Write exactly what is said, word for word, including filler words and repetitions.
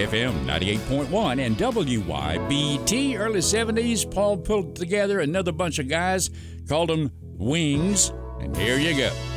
F M ninety-eight point one and W Y B T. Early seventies, Paul pulled together another bunch of guys, called them Wings, and here you go.